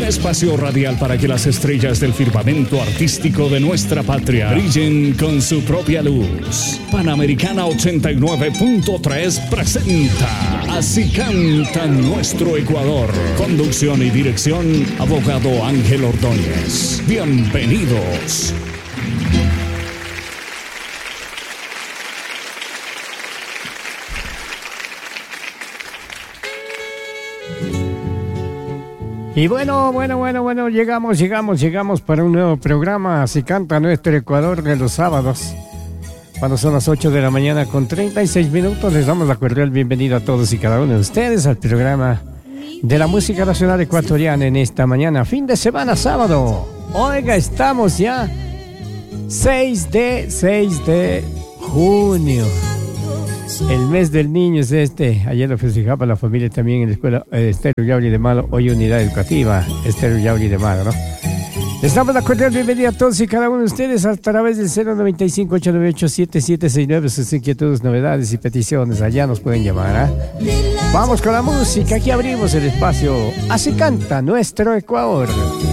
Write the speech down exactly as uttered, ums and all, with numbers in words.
espacio radial para que las estrellas del firmamento artístico de nuestra patria brillen con su propia luz. Panamericana ochenta y nueve punto tres presenta Así canta nuestro Ecuador. Conducción y dirección, abogado Ángel Ordóñez. Bienvenidos. Y bueno, bueno, bueno, bueno, llegamos, llegamos, llegamos para un nuevo programa. Así canta nuestro Ecuador de los sábados. Cuando son las ocho de la mañana con treinta y seis minutos, les damos la cordial bienvenida a todos y cada uno de ustedes al programa de la música nacional ecuatoriana en esta mañana, fin de semana, sábado. Oiga, estamos ya seis de junio. El mes del niño es este. Ayer lo festejaba la familia también en la escuela eh, Estero Yauri de Malo. Hoy unidad educativa Estero Yauri de Malo, ¿no? Les damos la cordial bienvenida a todos y cada uno de ustedes a través del cero noventa y cinco, ocho nueve ocho, siete siete seis nueve. Sus inquietudes, novedades y peticiones, allá nos pueden llamar, ¿eh? Vamos con la música, aquí abrimos el espacio. Así canta nuestro Ecuador.